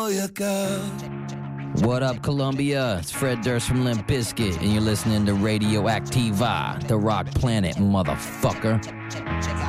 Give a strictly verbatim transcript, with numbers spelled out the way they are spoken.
What up, Colombia? It's Fred Durst from Limp Bizkit, and you're listening to Radioactiva, the rock planet, motherfucker.